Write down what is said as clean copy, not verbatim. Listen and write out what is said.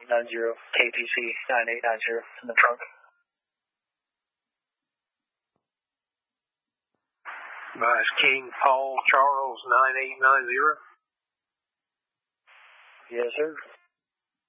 KTC 9890 in the trunk. Advise King Paul Charles 9890. Yes, sir.